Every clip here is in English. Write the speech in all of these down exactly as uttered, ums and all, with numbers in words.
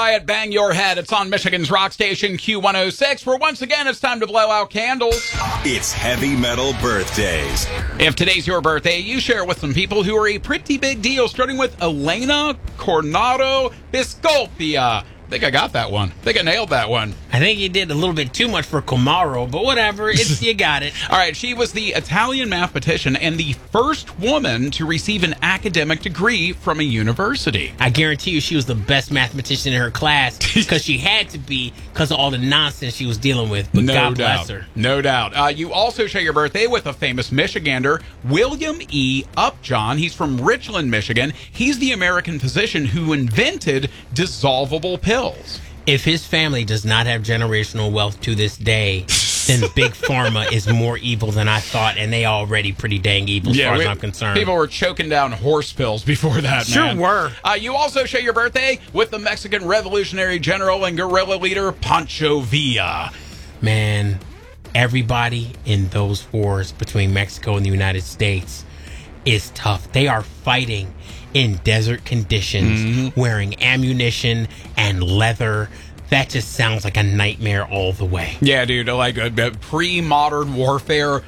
Riot, Bang Your Head. It's on Michigan's rock station Q one oh six, where once again it's time to blow out candles. It's Heavy Metal Birthdays. If today's your birthday, you share with some people who are a pretty big deal, starting with Elena Coronado Piscopia. I think I got that one. I think I nailed that one. I think you did a little bit too much for Comaro, but whatever. It's, you got it. All right. She was the Italian mathematician and the first woman to receive an academic degree from a university. I guarantee you she was the best mathematician in her class because she had to be because of all the nonsense she was dealing with. But no God doubt. bless her. No doubt. Uh, you also share your birthday with a famous Michigander, William E. Upjohn. He's from Richland, Michigan. He's the American physician who invented dissolvable pills. If his family does not have generational wealth to this day, then Big Pharma is more evil than I thought, and they already pretty dang evil as yeah, far we, as I'm concerned. People were choking down horse pills before that, sure man. Sure were. Uh, you also share your birthday with the Mexican revolutionary general and guerrilla leader Pancho Villa. Man, everybody in those wars between Mexico and the United States is tough. They are fighting in desert conditions, mm-hmm. wearing ammunition and leather. That just sounds like a nightmare all the way. Yeah, dude, like a, a pre-modern warfare.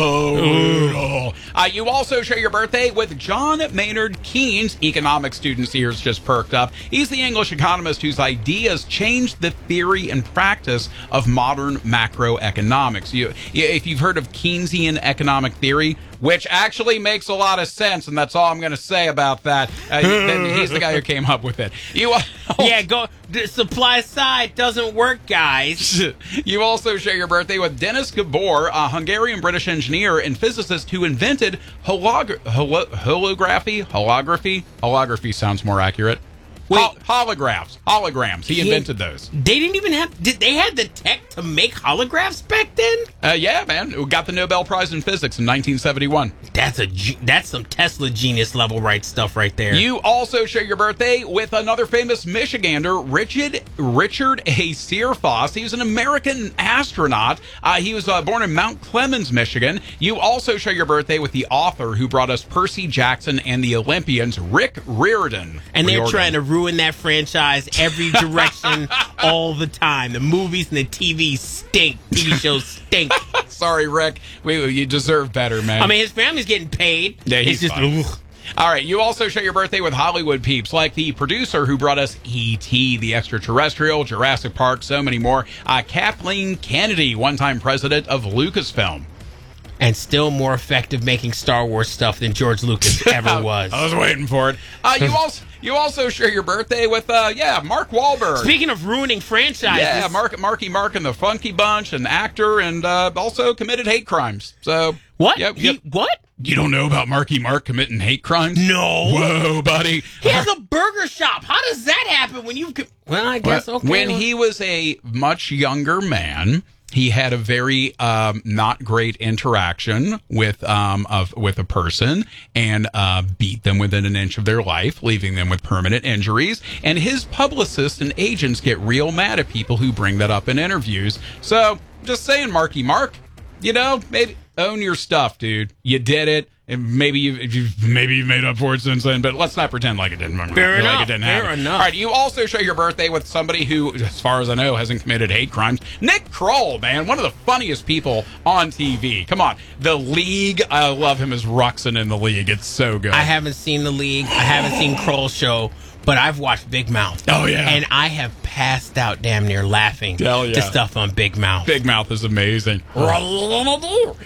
Brutal. Uh, you also share your birthday with John Maynard Keynes. Economics students' ears just perked up. He's the English economist whose ideas changed the theory and practice of modern macroeconomics. You, if you've heard of Keynesian economic theory, which actually makes a lot of sense, and that's all I'm going to say about that. Uh, then he's the guy who came up with it. You, oh, yeah, go. The supply side doesn't work, guys. You also share your birthday with Denis Gabor, a Hungarian-British engineer and physicist who invented holog- holo- holography. Holography. Holography sounds more accurate. Wait, Hol- holographs, holograms. He, he invented those. They didn't even have. Did they had the tech to make holographs back then? Uh, yeah, man. We got the Nobel Prize in Physics in nineteen seventy-one. That's a that's some Tesla genius level right stuff right there. You also share your birthday with another famous Michigander, Richard Richard A. Searfoss. He was an American astronaut. Uh, he was uh, born in Mount Clemens, Michigan. You also share your birthday with the author who brought us Percy Jackson and the Olympians, Rick Riordan. And they're Riordan. trying to ruin that franchise every direction all the time. The movies and the T V stink. T V shows stink. Sorry, Rick. We, you deserve better, man. I mean, his family's getting paid. Yeah, he's it's just. Ugh. All right, you also share your birthday with Hollywood peeps, like the producer who brought us E T, the extraterrestrial, Jurassic Park, so many more. Uh, Kathleen Kennedy, one-time president of Lucasfilm. And still more effective making Star Wars stuff than George Lucas ever was. I was waiting for it. Uh, you also you also share your birthday with uh yeah Mark Wahlberg. Speaking of ruining franchises, yeah, Mark Marky Mark and the Funky Bunch, an actor, and uh, also committed hate crimes. So what? Yep, he, yep. What? You don't know about Marky Mark committing hate crimes? No. Whoa, buddy. He has a burger shop. How does that happen when you? Well, I guess well, okay. When he was a much younger man, he had a very um, not great interaction with um, of, with a person and uh, beat them within an inch of their life, leaving them with permanent injuries. And his publicists and agents get real mad at people who bring that up in interviews. So, just saying, Marky Mark, you know, maybe own your stuff, dude. You did it. And maybe you've, you've maybe you've made up for it since then, but let's not pretend like it didn't. Fair like enough. It didn't Fair happen. enough. All right, you also share your birthday with somebody who, as far as I know, hasn't committed hate crimes. Nick Kroll, man, one of the funniest people on T V. Come on, The League. I love him as Ruxin in The League. It's so good. I haven't seen The League. I haven't seen Kroll's show, but I've watched Big Mouth. Oh yeah, and I have passed out damn near laughing Hell yeah. to stuff on Big Mouth. Big Mouth is amazing. What are you gonna do?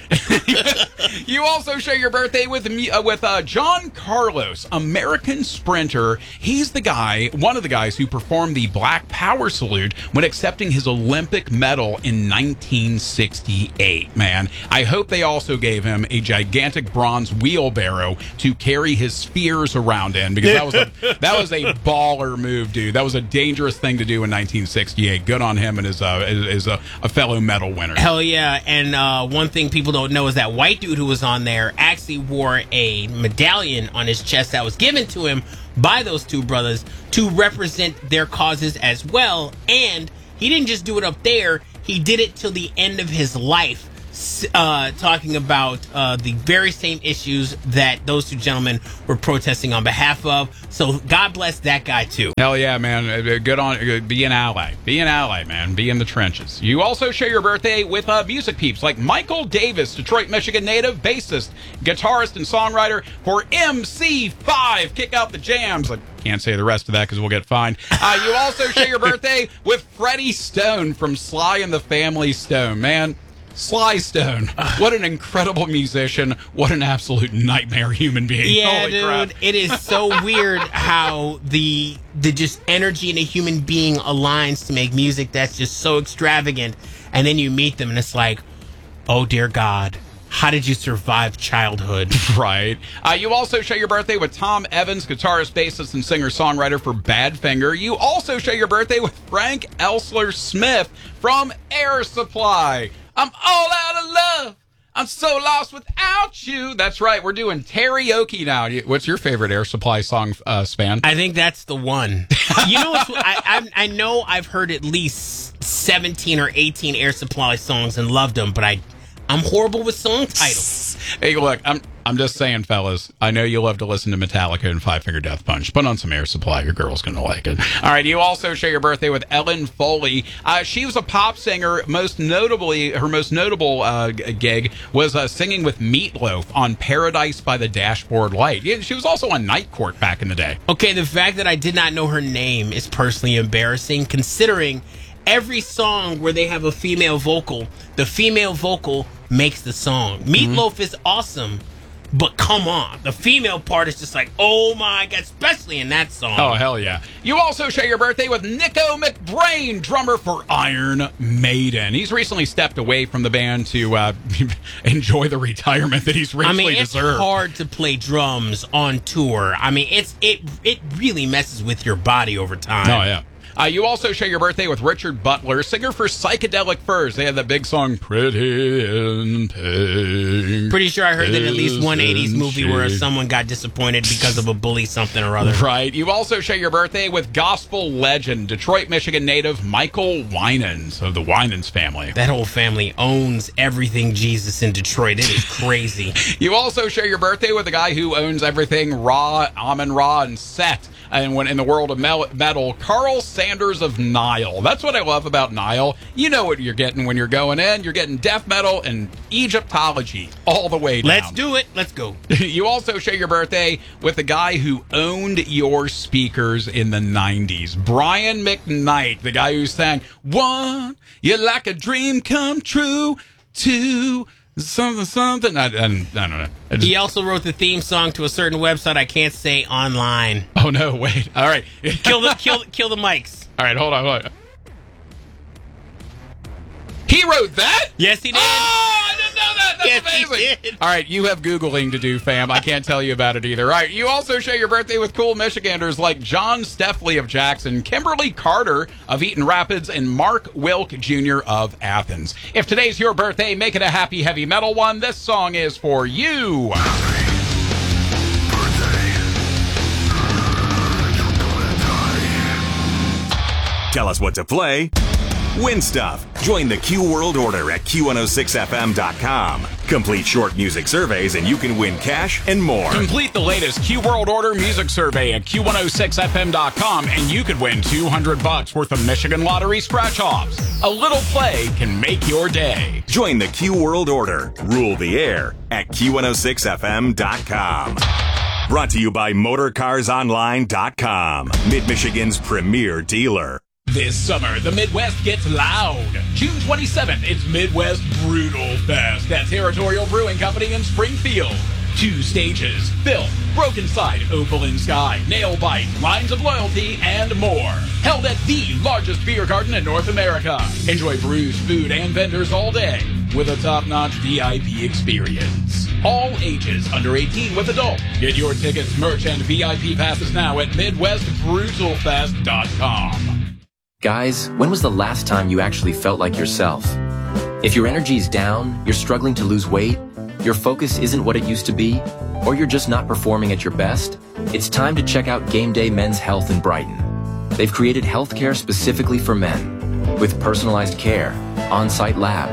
You also share your birthday with me uh, with uh, John Carlos, American sprinter. He's the guy, one of the guys who performed the Black Power salute when accepting his Olympic medal in nineteen sixty-eight. Man, I hope they also gave him a gigantic bronze wheelbarrow to carry his spears around in, because that was a that was a baller move, dude. That was a dangerous thing to do in nineteen sixty-eight. Good on him and his uh, is a, a fellow medal winner. Hell yeah! And uh, one thing people don't know is that white dude who was on there actually wore a medallion on his chest that was given to him by those two brothers to represent their causes as well. And he didn't just do it up there; he did it till the end of his life, uh, talking about uh, the very same issues that those two gentlemen were protesting on behalf of. So God bless that guy too. Hell yeah, man. Good on. Be an ally. Be an ally, man. Be in the trenches. You also share your birthday with uh, music peeps like Michael Davis, Detroit, Michigan native, bassist, guitarist, and songwriter for M C five. Kick out the jams. I can't say the rest of that because we'll get fined. Uh, you also share your birthday with Freddie Stone from Sly and the Family Stone. Man, Sly Stone. What an incredible musician. What an absolute nightmare human being. Yeah, Holy dude. crap. It is so weird how the the just energy in a human being aligns to make music that's just so extravagant. And then you meet them and it's like, oh, dear God. How did you survive childhood? Right. Uh, you also share your birthday with Tom Evans, guitarist, bassist, and singer-songwriter for Badfinger. You also share your birthday with Frank Elsler Smith from Air Supply. I'm all out of love. I'm so lost without you. That's right. We're doing karaoke now. What's your favorite Air Supply song, uh, Span? I think that's the one. You know, what's, I, I I know I've heard at least seventeen or eighteen Air Supply songs and loved them, but I I'm horrible with song titles. Hey, look, I'm I'm just saying, fellas. I know you love to listen to Metallica and Five Finger Death Punch. Put on some Air Supply. Your girl's going to like it. All right, you also share your birthday with Ellen Foley. Uh, she was a pop singer. Most notably, her most notable uh, gig was uh, singing with Meatloaf on Paradise by the Dashboard Light. Yeah, she was also on Night Court back in the day. Okay, the fact that I did not know her name is personally embarrassing, considering every song where they have a female vocal, the female vocal makes the song. Meatloaf mm-hmm. is awesome, but come on. The female part is just like, oh my God, especially in that song. Oh, hell yeah. You also share your birthday with Nico McBrain, drummer for Iron Maiden. He's recently stepped away from the band to uh, enjoy the retirement that he's richly I mean, it's deserved. hard to play drums on tour. I mean, it's it it really messes with your body over time. Oh, yeah. Uh, you also share your birthday with Richard Butler, singer for Psychedelic Furs. They had that big song, Pretty in Pink. Pretty sure I heard that in at least one eighties movie where someone got disappointed because of a bully something or other. Right. You also share your birthday with gospel legend, Detroit, Michigan native Michael Winans of the Winans family. That whole family owns everything Jesus in Detroit. It is crazy. You also share your birthday with a guy who owns everything Ra, Amon Ra, and Set. And when in the world of metal, Carl Sanders of Nile. That's what I love about Nile. You know what you're getting when you're going in. You're getting death metal and Egyptology all the way down. Let's do it. Let's go. You also share your birthday with the guy who owned your speakers in the nineties. Brian McKnight, the guy who sang, one, you're like a dream come true, two, something, something. I, I, I don't know. I just, he also wrote the theme song to a certain website I can't say online. Oh, no, wait. All right. kill the kill, kill the mics. All right, hold on, hold on. He wrote that? Yes, he did. Oh, I didn't know that. That's yes, amazing. He did. All right, you have Googling to do, fam. I can't tell you about it either. All right, you also share your birthday with cool Michiganders like John Steffley of Jackson, Kimberly Carter of Eaton Rapids, and Mark Wilk Junior of Athens. If today's your birthday, make it a happy heavy metal one. This song is for you. Tell us what to play. Win stuff. Join the Q World Order at Q one oh six F M dot com. Complete short music surveys and you can win cash and more. Complete the latest Q World Order music survey at Q one oh six F M dot com and you could win two hundred bucks worth of Michigan Lottery scratch-offs. A little play can make your day. Join the Q World Order. Rule the air at Q one oh six F M dot com. Brought to you by Motor Cars Online dot com. Mid-Michigan's premier dealer. This summer, the Midwest gets loud. June twenty-seventh, it's Midwest Brutal Fest at Territorial Brewing Company in Springfield. Two stages, Filth, Broken Side, Opaline Sky, Nail Bite, Lines of Loyalty, and more. Held at the largest beer garden in North America. Enjoy brews, food, and vendors all day with a top-notch V I P experience. All ages under eighteen with adult. Get your tickets, merch, and V I P passes now at Midwest Brutal Fest dot com. Guys, when was the last time you actually felt like yourself? If your energy is down, you're struggling to lose weight, your focus isn't what it used to be, or you're just not performing at your best, it's time to check out Game Day Men's Health in Brighton. They've created healthcare specifically for men, with personalized care, on-site labs,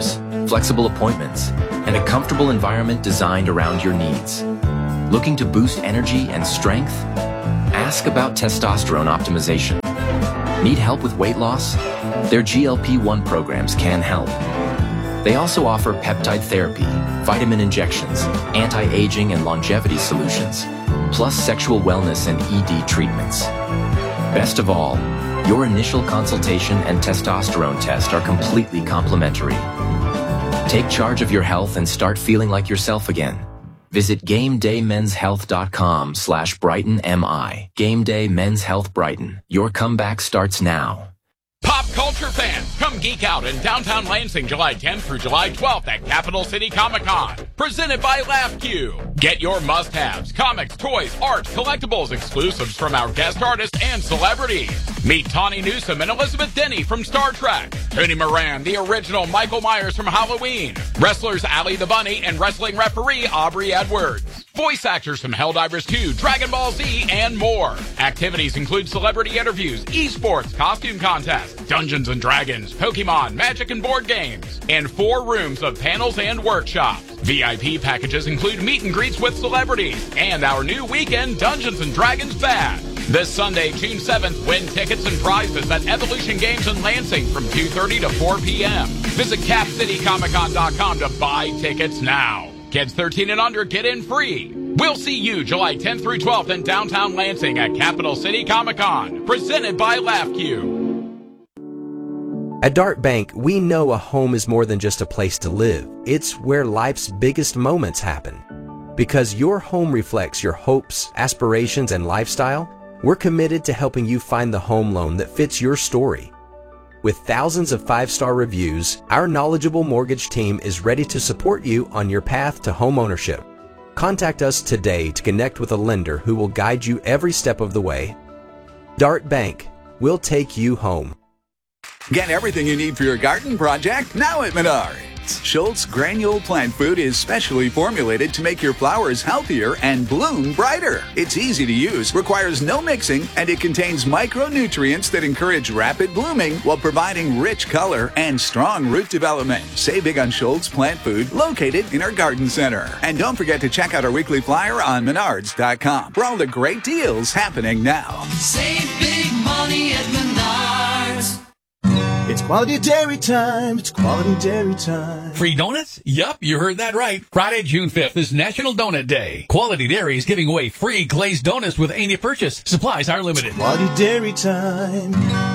flexible appointments, and a comfortable environment designed around your needs. Looking to boost energy and strength? Ask about testosterone optimization. Need help with weight loss? Their G L P one programs can help. They also offer peptide therapy, vitamin injections, anti-aging and longevity solutions, plus sexual wellness and E D treatments. Best of all, your initial consultation and testosterone test are completely complimentary. Take charge of your health and start feeling like yourself again. Visit GameDayMen'sHealth.com slash BrightonMI. Game Day Men's Health Brighton. Your comeback starts now. Pop culture fans, come geek out in downtown Lansing July tenth through July twelfth at Capital City Comic Con. Presented by LaughQ. Get your must-haves, comics, toys, art, collectibles, exclusives from our guest artists and celebrities. Meet Tawny Newsome and Elizabeth Denny from Star Trek. Tony Moran, the original Michael Myers from Halloween. Wrestlers Allie the Bunny and wrestling referee Aubrey Edwards. Voice actors from Helldivers two, Dragon Ball Z, and more. Activities include celebrity interviews, esports, costume contests, Dungeons and Dragons, Pokemon, Magic and board games, and four rooms of panels and workshops. V I P packages include meet and greets with celebrities and our new weekend Dungeons and Dragons Bash. This Sunday, June seventh, win tickets and prizes at Evolution Games in Lansing from two thirty to four p.m. Visit Cap City Comic Con dot com to buy tickets now. Kids thirteen and under get in free. We'll see you July tenth through twelfth in downtown Lansing at Capital City Comic Con, presented by LaughQ. At Dart Bank, we know a home is more than just a place to live. It's where life's biggest moments happen. Because your home reflects your hopes, aspirations, and lifestyle, we're committed to helping you find the home loan that fits your story. With thousands of five-star reviews, our knowledgeable mortgage team is ready to support you on your path to home ownership. Contact us today to connect with a lender who will guide you every step of the way. Dart Bank, we'll take you home. Get everything you need for your garden project now at Menards. Schultz Granule Plant Food is specially formulated to make your flowers healthier and bloom brighter. It's easy to use, requires no mixing, and it contains micronutrients that encourage rapid blooming while providing rich color and strong root development. Save big on Schultz Plant Food, located in our garden center. And don't forget to check out our weekly flyer on Menards dot com for all the great deals happening now. Save big money at Menards. It's quality dairy time. It's quality dairy time. Free donuts? Yup, you heard that right. Friday, June fifth is National Donut Day. Quality Dairy is giving away free glazed donuts with any purchase. Supplies are limited. It's quality dairy time.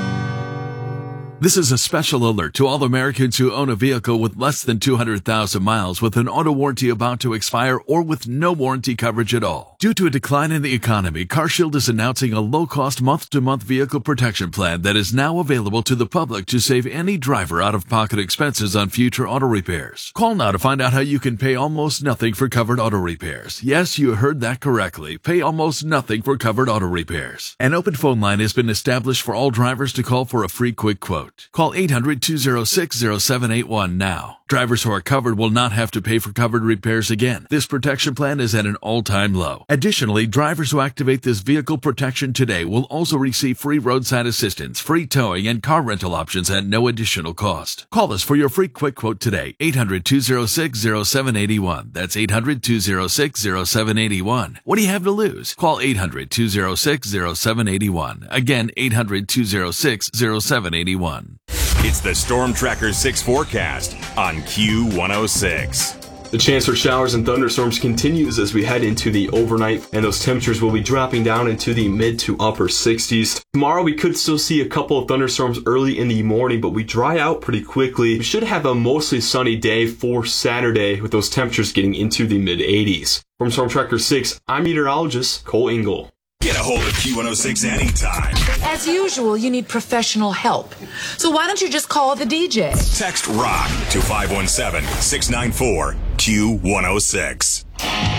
This is a special alert to all Americans who own a vehicle with less than two hundred thousand miles with an auto warranty about to expire or with no warranty coverage at all. Due to a decline in the economy, CarShield is announcing a low-cost month-to-month vehicle protection plan that is now available to the public to save any driver out-of-pocket expenses on future auto repairs. Call now to find out how you can pay almost nothing for covered auto repairs. Yes, you heard that correctly. Pay almost nothing for covered auto repairs. An open phone line has been established for all drivers to call for a free quick quote. Call eight hundred, two oh six, oh seven eight one now. Drivers who are covered will not have to pay for covered repairs again. This protection plan is at an all-time low. Additionally, drivers who activate this vehicle protection today will also receive free roadside assistance, free towing, and car rental options at no additional cost. Call us for your free quick quote today. eight hundred, two oh six, oh seven eight one. That's eight hundred, two oh six, oh seven eight one. What do you have to lose? Call eight hundred, two oh six, oh seven eight one. Again, eight hundred, two oh six, oh seven eight one. It's the Storm Tracker six forecast on Q one oh six. The chance for showers and thunderstorms continues as we head into the overnight, and those temperatures will be dropping down into the mid to upper sixties. Tomorrow we could still see a couple of thunderstorms early in the morning, but we dry out pretty quickly. We should have a mostly sunny day for Saturday with those temperatures getting into the mid eighties. From Storm Tracker six, I'm meteorologist Cole Engel. Get a hold of Q one oh six anytime. As usual, you need professional help. So why don't you just call the D J? Text ROCK to five one seven, six nine four, Q one oh six.